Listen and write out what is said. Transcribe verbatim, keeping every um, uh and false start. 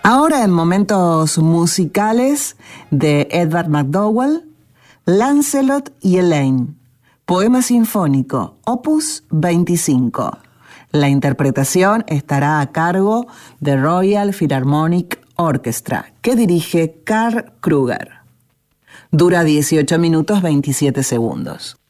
Ahora en momentos musicales de Edvard McDowell, Lancelot y Elaine, poema sinfónico, opus veinticinco. La interpretación estará a cargo de Royal Philharmonic Orchestra, que dirige Karl Kruger. Dura dieciocho minutos veintisiete segundos.